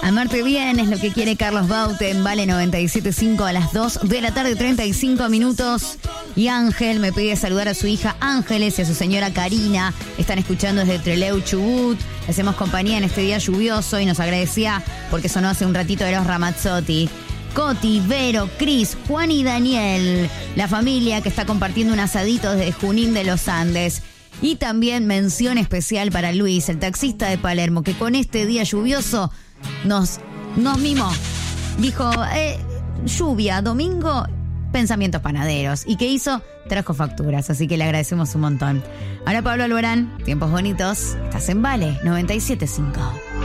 Amarte bien es lo que quiere Carlos Baute en Vale 97.5 a las 2 de la tarde, 35 minutos. Y Ángel me pide saludar a su hija Ángeles y a su señora Karina. Están escuchando desde Trelew, Chubut. Le hacemos compañía en este día lluvioso y nos agradecía porque sonó hace un ratito de los Ramazzotti. Coti, Vero, Cris, Juan y Daniel. La familia que está compartiendo un asadito desde Junín de los Andes. Y también mención especial para Luis, el taxista de Palermo, que con este día lluvioso nos mimó. Dijo, lluvia, domingo, pensamientos panaderos. ¿Y qué hizo? Trajo facturas, así que le agradecemos un montón. Ahora Pablo Alborán, tiempos bonitos, estás en Vale 97.5.